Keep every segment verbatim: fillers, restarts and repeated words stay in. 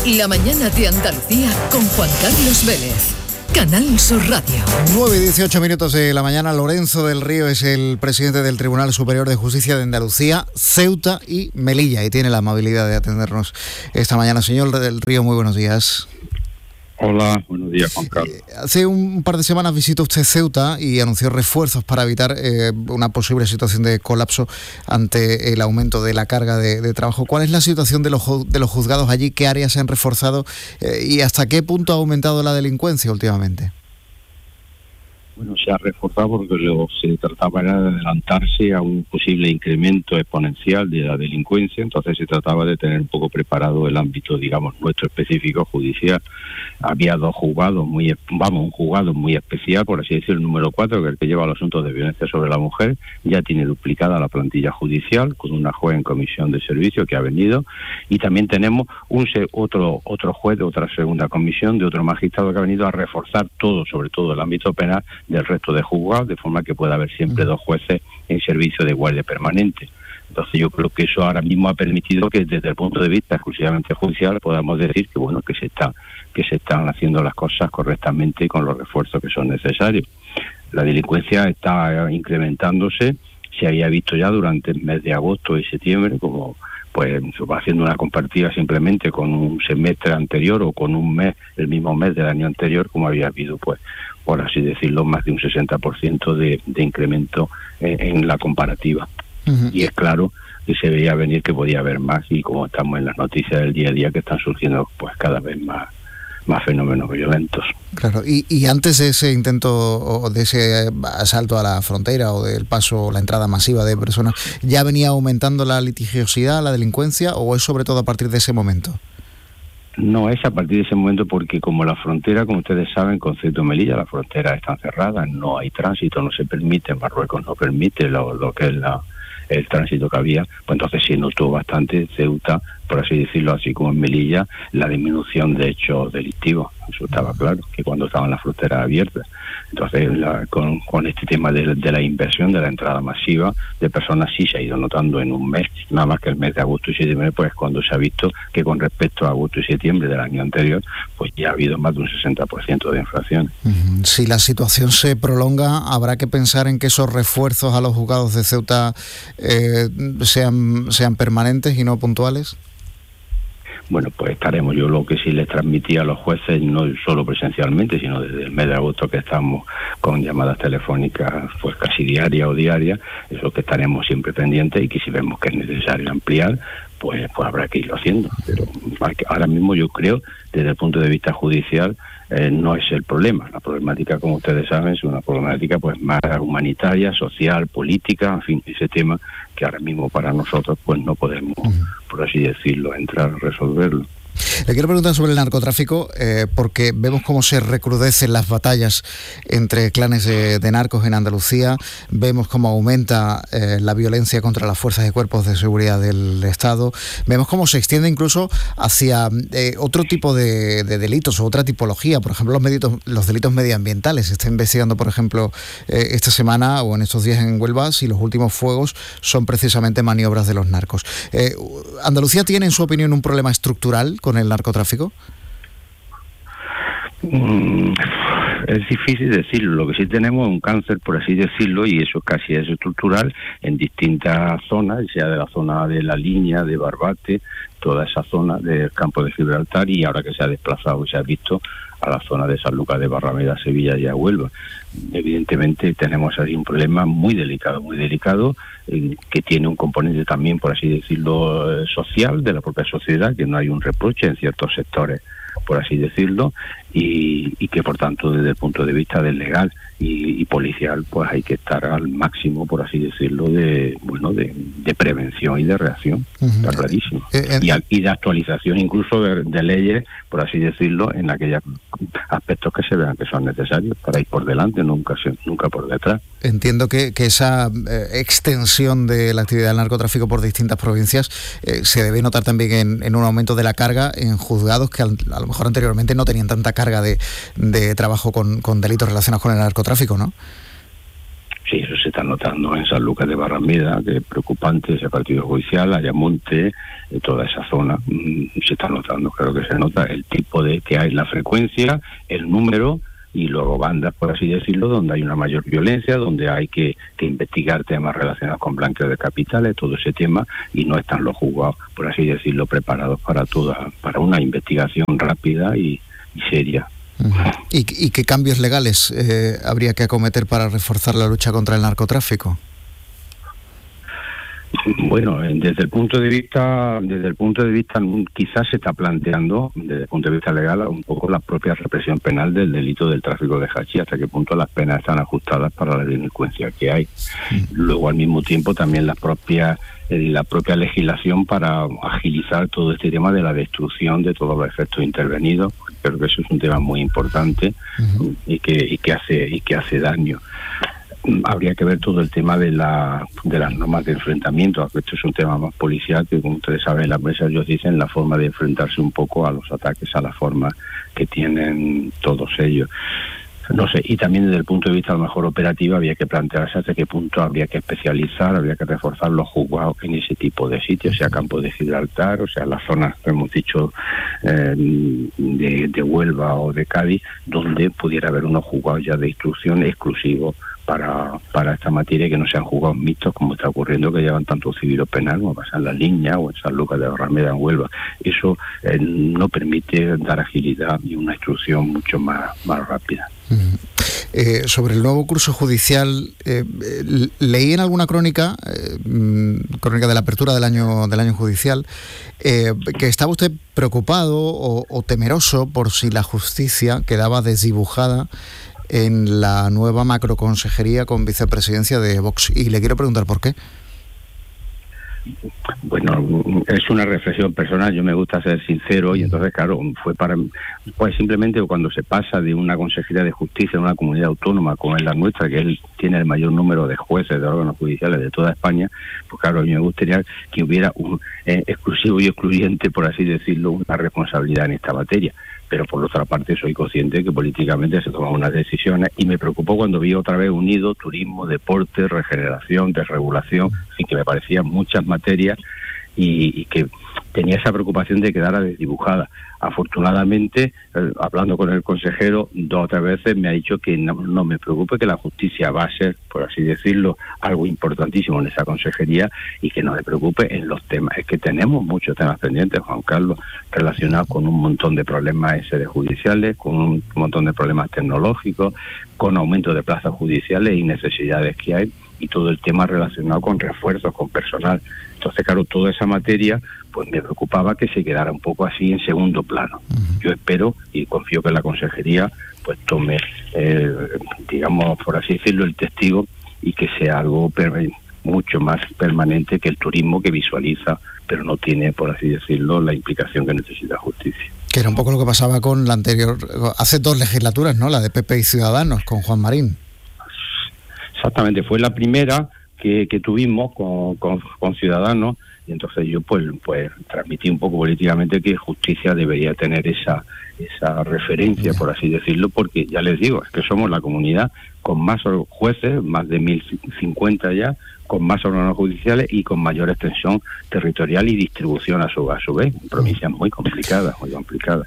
La mañana de Andalucía con Juan Carlos Vélez. Canal Sur Radio. nueve y dieciocho minutos de la mañana. Lorenzo del Río es el presidente del Tribunal Superior de Justicia de Andalucía, Ceuta y Melilla, y tiene la amabilidad de atendernos esta mañana. Señor del Río, muy buenos días. Hola, buenos días, Juan Carlos. Eh, hace un par de semanas visitó usted Ceuta y anunció refuerzos para evitar eh, una posible situación de colapso ante el aumento de la carga de, de trabajo. ¿Cuál es la situación de los, de los juzgados allí? ¿Qué áreas se han reforzado? Eh, ¿Y hasta qué punto ha aumentado la delincuencia últimamente? Bueno, se ha reforzado porque luego se trataba de adelantarse a un posible incremento exponencial de la delincuencia, entonces se trataba de tener un poco preparado el ámbito, digamos, nuestro específico judicial. Había dos juzgados, muy, vamos, un juzgado muy especial, por así decirlo, el número cuatro, que es el que lleva los asuntos de violencia sobre la mujer, ya tiene duplicada la plantilla judicial, con una juez en comisión de servicio que ha venido, y también tenemos un otro otro juez de otra segunda comisión, de otro magistrado que ha venido a reforzar todo, sobre todo el ámbito penal, del resto de juzgados, de forma que pueda haber siempre dos jueces en servicio de guardia permanente. Entonces yo creo que eso ahora mismo ha permitido que desde el punto de vista exclusivamente judicial podamos decir que bueno que se está que se están haciendo las cosas correctamente con los refuerzos que son necesarios. La delincuencia está incrementándose, se había visto ya durante el mes de agosto y septiembre, como pues va haciendo una comparativa simplemente con un semestre anterior o con un mes, el mismo mes del año anterior, como había habido, pues, por así decirlo, más de un sesenta por ciento de, de incremento en, en la comparativa. Uh-huh. Y es claro que se veía venir que podía haber más, y como estamos en las noticias del día a día, que están surgiendo pues cada vez más más fenómenos violentos. Claro, y, y antes de ese intento o de ese asalto a la frontera o del paso, la entrada masiva de personas, ¿ya venía aumentando la litigiosidad, la delincuencia, o es sobre todo a partir de ese momento? No, es a partir de ese momento porque como la frontera, como ustedes saben, con Ceuta y Melilla, la frontera está cerrada, no hay tránsito, no se permite, Marruecos no permite lo, lo que es la el tránsito que había, pues entonces se notó bastante Ceuta, por así decirlo, así como en Melilla, la disminución de hechos delictivos. Eso estaba claro, que cuando estaban las fronteras abiertas. Entonces, la, con, con este tema de, de la inversión, de la entrada masiva de personas, sí se ha ido notando en un mes, nada más que el mes de agosto y septiembre, pues cuando se ha visto que con respecto a agosto y septiembre del año anterior, pues ya ha habido más de un sesenta por ciento de infracciones. Si la situación se prolonga, habrá que pensar en que esos refuerzos a los juzgados de Ceuta eh, sean, sean permanentes y no puntuales. Bueno, pues estaremos. Yo lo que sí les transmití a los jueces, no solo presencialmente, sino desde el mes de agosto que estamos con llamadas telefónicas pues casi diarias o diarias, es lo que estaremos siempre pendientes, y que si vemos que es necesario ampliar, pues, pues habrá que irlo haciendo. Pero ahora mismo yo creo, desde el punto de vista judicial, eh, no es el problema. La problemática, como ustedes saben, es una problemática pues más humanitaria, social, política, en fin, ese tema que ahora mismo para nosotros pues no podemos, por así decirlo, entrar a resolverlo. Le quiero preguntar sobre el narcotráfico, eh, porque vemos cómo se recrudecen las batallas entre clanes de, de narcos en Andalucía, vemos cómo aumenta eh, la violencia contra las fuerzas y cuerpos de seguridad del Estado, vemos cómo se extiende incluso hacia eh, otro tipo de, de delitos o otra tipología, por ejemplo los, meditos, los delitos medioambientales. Se está investigando, por ejemplo, eh, esta semana o en estos días en Huelva si los últimos fuegos son precisamente maniobras de los narcos. Eh, ¿Andalucía tiene, en su opinión, un problema estructural con el narcotráfico? Mm, es difícil decirlo. Lo que sí tenemos es un cáncer, por así decirlo, y eso casi es estructural en distintas zonas, sea de la zona de la Línea, de Barbate, toda esa zona del campo de Gibraltar, y ahora que se ha desplazado y se ha visto a la zona de San Lucas de Barrameda, Sevilla y a Huelva. Evidentemente tenemos ahí un problema muy delicado, muy delicado, eh, que tiene un componente también, por así decirlo, eh, social, de la propia sociedad, que no hay un reproche en ciertos sectores, por así decirlo, y, y que por tanto desde el punto de vista del legal y, y policial pues hay que estar al máximo, por así decirlo, de bueno de, de prevención y de reacción. Uh-huh. Está clarísimo. Eh, eh, y, y de actualización incluso de, de leyes, por así decirlo, en aquellos aspectos que se vean que son necesarios para ir por delante, nunca nunca por detrás. Entiendo que, que esa eh, extensión de la actividad del narcotráfico por distintas provincias eh, se debe notar también en, en un aumento de la carga en juzgados que al, a lo mejor anteriormente no tenían tanta carga de, de trabajo con, con delitos relacionados con el narcotráfico, ¿no? Sí, eso se está notando en San Lucas de Barrameda, que es preocupante ese partido judicial, Ayamonte, eh, toda esa zona, mmm, se está notando, creo que se nota el tipo de que hay, la frecuencia, el número, y luego bandas, por así decirlo, donde hay una mayor violencia, donde hay que, que investigar temas relacionados con blanqueo de capitales, todo ese tema, y no están los juzgados, por así decirlo, preparados para toda, para una investigación rápida y, y seria. ¿Y, ¿Y qué cambios legales eh, habría que acometer para reforzar la lucha contra el narcotráfico? Bueno, desde el punto de vista, desde el punto de vista, quizás se está planteando, desde el punto de vista legal, un poco la propia represión penal del delito del tráfico de hachís, hasta qué punto las penas están ajustadas para la delincuencia que hay. Sí. Luego, al mismo tiempo, también la propia la propia legislación para agilizar todo este tema de la destrucción de todos los efectos intervenidos. Creo que eso es un tema muy importante uh-huh. y que y que hace y que hace daño. Habría que ver todo el tema de la de las normas de enfrentamiento. Esto es un tema más policial que, como ustedes saben, las mesas ellos dicen la forma de enfrentarse un poco a los ataques, a la forma que tienen todos ellos. No sé, y también desde el punto de vista a lo mejor operativo había que plantearse hasta qué punto habría que especializar, habría que reforzar los juzgados en ese tipo de sitios, sea Campo de Gibraltar, o sea las zonas que hemos dicho eh, de, de Huelva o de Cádiz, donde pudiera haber unos juzgados ya de instrucción exclusivos para para esta materia, que no sean juzgados mixtos como está ocurriendo, que llevan tanto civil o penal, como pasa en La Liña o en San Lucas de Barrameda, en Huelva. Eso eh, no permite dar agilidad y una instrucción mucho más, más rápida. Uh-huh. Eh, sobre el nuevo curso judicial, eh, leí en alguna crónica, eh, crónica de la apertura del año del año judicial, eh, que estaba usted preocupado o, o temeroso por si la justicia quedaba desdibujada en la nueva macroconsejería con vicepresidencia de Vox. Y le quiero preguntar por qué. Bueno, es una reflexión personal, yo me gusta ser sincero y entonces, claro, fue para pues simplemente cuando se pasa de una consejería de justicia en una comunidad autónoma como es la nuestra, que él tiene el mayor número de jueces de órganos judiciales de toda España, pues claro, a mí me gustaría que hubiera un eh, exclusivo y excluyente, por así decirlo, una responsabilidad en esta materia. Pero por otra parte soy consciente que políticamente se toman unas decisiones y me preocupó cuando vi otra vez unido turismo, deporte, regeneración, desregulación, y que me parecían muchas materias y, y que tenía esa preocupación de quedar desdibujada. Afortunadamente, eh, hablando con el consejero dos o tres veces, me ha dicho que no, no me preocupe, que la justicia va a ser, por así decirlo, algo importantísimo en esa consejería y que no me preocupe en los temas. Es que tenemos muchos temas pendientes, Juan Carlos, relacionados con un montón de problemas ese de judiciales, con un montón de problemas tecnológicos, con aumento de plazas judiciales y necesidades que hay, y todo el tema relacionado con refuerzos, con personal. Entonces, claro, toda esa materia pues me preocupaba que se quedara un poco así en segundo plano. Uh-huh. Yo espero y confío que la consejería pues tome, eh, digamos, por así decirlo, el testigo y que sea algo per- mucho más permanente que el turismo, que visualiza, pero no tiene, por así decirlo, la implicación que necesita justicia. Que era un poco lo que pasaba con la anterior, hace dos legislaturas, ¿no? La de P P y Ciudadanos, con Juan Marín. Exactamente, fue la primera que, que tuvimos con, con, con Ciudadanos, y entonces yo pues pues transmití un poco políticamente que justicia debería tener esa esa referencia, por así decirlo, porque ya les digo, es que somos la comunidad con más jueces, más de mil cincuenta ya, con más órganos judiciales y con mayor extensión territorial y distribución a su, a su vez, provincias muy complicadas, muy complicadas.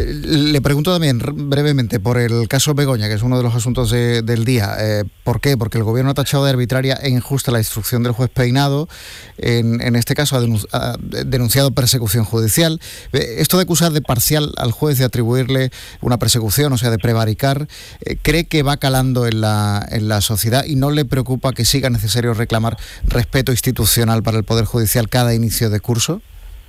Le pregunto también brevemente por el caso Begoña, que es uno de los asuntos de, del día. Eh, ¿Por qué? Porque el gobierno ha tachado de arbitraria e injusta la instrucción del juez Peinado. En, en este caso ha, denun- ha denunciado persecución judicial. Eh, esto de acusar de parcial al juez, de atribuirle una persecución, o sea, de prevaricar, eh, ¿cree que va calando en la, en la sociedad y no le preocupa que siga necesario reclamar respeto institucional para el Poder Judicial cada inicio de curso?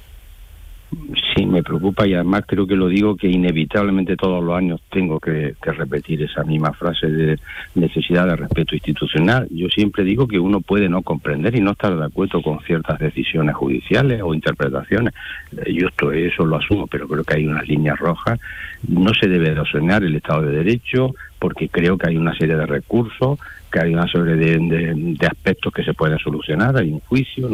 Sí, me preocupa y además creo que lo digo que inevitablemente todos los años tengo que, que repetir esa misma frase de necesidad de respeto institucional. Yo siempre digo que uno puede no comprender y no estar de acuerdo con ciertas decisiones judiciales o interpretaciones. Yo esto, eso lo asumo, pero creo que hay unas líneas rojas. No se debe erosionar el Estado de Derecho porque creo que hay una serie de recursos, que hay una serie de, de, de aspectos que se pueden solucionar, hay un juicio, ¿no?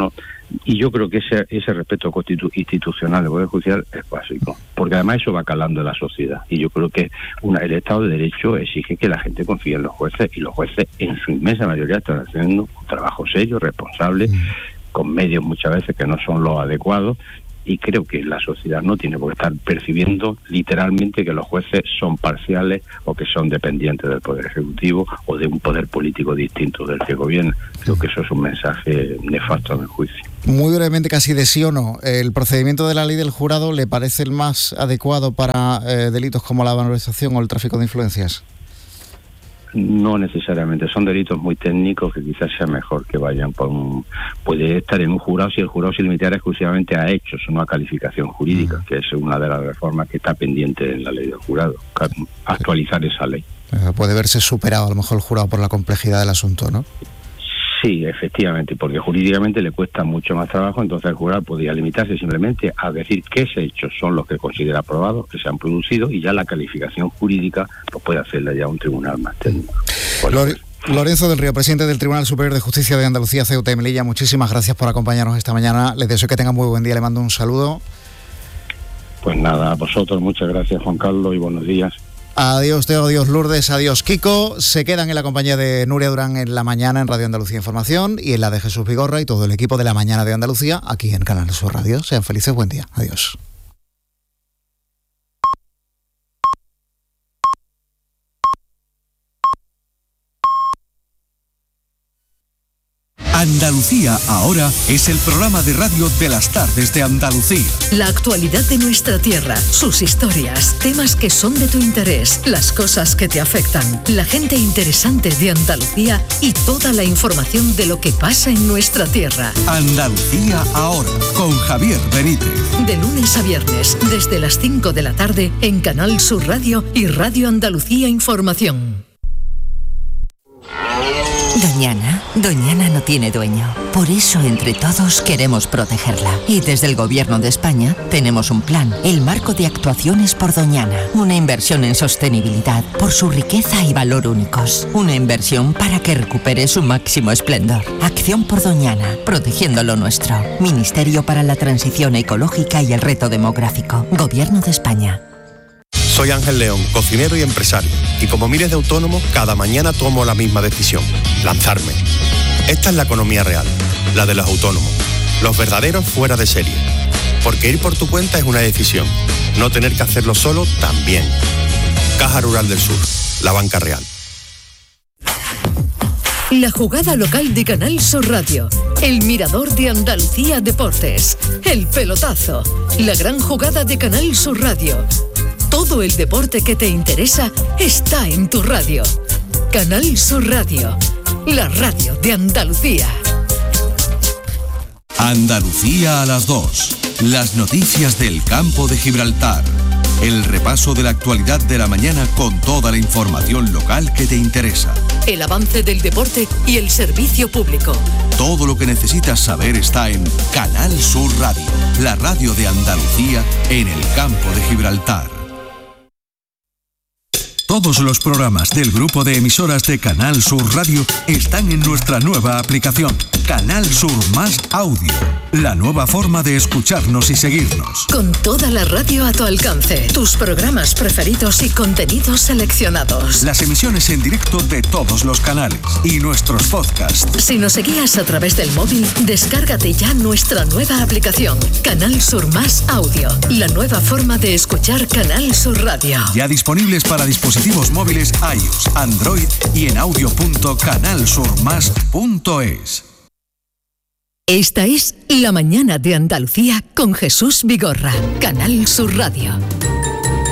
Y yo creo que ese, ese respeto constitu- institucional del Poder Judicial es básico, porque además eso va calando en la sociedad. Y yo creo que una, el Estado de Derecho exige que la gente confíe en los jueces, y los jueces en su inmensa mayoría están haciendo un trabajo serio, responsable, mm. con medios muchas veces que no son los adecuados. Y creo que la sociedad no tiene por qué estar percibiendo literalmente que los jueces son parciales o que son dependientes del Poder Ejecutivo o de un poder político distinto del que gobierna. Creo que eso es un mensaje nefasto en el juicio. Muy brevemente, casi de sí o no, ¿el procedimiento de la ley del jurado le parece el más adecuado para eh, delitos como la valorización o el tráfico de influencias? No necesariamente, son delitos muy técnicos que quizás sea mejor que vayan por un... Puede estar en un jurado si el jurado se limitara exclusivamente a hechos, no a calificación jurídica, mm. que es una de las reformas que está pendiente en la ley del jurado, actualizar esa ley. Eh, puede verse superado a lo mejor el jurado por la complejidad del asunto, ¿no? Sí, efectivamente, porque jurídicamente le cuesta mucho más trabajo, entonces el jurado podría limitarse simplemente a decir qué hechos son los que considera aprobados, que se han producido, y ya la calificación jurídica pues puede hacerla ya un tribunal más técnico. Lore- Lorenzo del Río, presidente del Tribunal Superior de Justicia de Andalucía, Ceuta y Melilla, muchísimas gracias por acompañarnos esta mañana. Les deseo que tengan muy buen día, le mando un saludo. Pues nada, a vosotros muchas gracias, Juan Carlos, y buenos días. Adiós Teo, adiós Lourdes, adiós Kiko. Se quedan en la compañía de Nuria Durán en la mañana en Radio Andalucía Información y en la de Jesús Vigorra y todo el equipo de la mañana de Andalucía aquí en Canal Sur Radio. Sean felices, buen día. Adiós. Andalucía ahora es el programa de radio de las tardes de Andalucía. La actualidad de nuestra tierra, sus historias, temas que son de tu interés, las cosas que te afectan, la gente interesante de Andalucía y toda la información de lo que pasa en nuestra tierra. Andalucía ahora, con Javier Benítez. De lunes a viernes, desde las cinco de la tarde, en Canal Sur Radio y Radio Andalucía Información. Doñana, Doñana no tiene dueño. Por eso entre todos queremos protegerla. Y desde el Gobierno de España tenemos un plan, el Marco de Actuaciones por Doñana. Una inversión en sostenibilidad por su riqueza y valor únicos. Una inversión para que recupere su máximo esplendor. Acción por Doñana, protegiendo lo nuestro. Ministerio para la Transición Ecológica y el Reto Demográfico. Gobierno de España. Soy Ángel León, cocinero y empresario, y como miles de autónomos, cada mañana tomo la misma decisión, lanzarme. Esta es la economía real, la de los autónomos, los verdaderos fuera de serie. Porque ir por tu cuenta es una decisión, no tener que hacerlo solo también. Caja Rural del Sur, la banca real. La jugada local de Canal Sur Radio, el mirador de Andalucía Deportes, el pelotazo, la gran jugada de Canal Sur Radio. Todo el deporte que te interesa está en tu radio. Canal Sur Radio, la radio de Andalucía. Andalucía a las dos. Las noticias del campo de Gibraltar. El repaso de la actualidad de la mañana con toda la información local que te interesa. El avance del deporte y el servicio público. Todo lo que necesitas saber está en Canal Sur Radio, la radio de Andalucía en el campo de Gibraltar. Todos los programas del grupo de emisoras de Canal Sur Radio están en nuestra nueva aplicación, Canal Sur Más Audio, la nueva forma de escucharnos y seguirnos. Con toda la radio a tu alcance, tus programas preferidos y contenidos seleccionados. Las emisiones en directo de todos los canales y nuestros podcasts. Si nos seguías a través del móvil, descárgate ya nuestra nueva aplicación, Canal Sur Más Audio, la nueva forma de escuchar Canal Sur Radio. Ya disponibles para dispositivos móviles iOS, Android y en audio punto canal sur más punto es. Esta es La Mañana de Andalucía con Jesús Vigorra, Canal Sur Radio.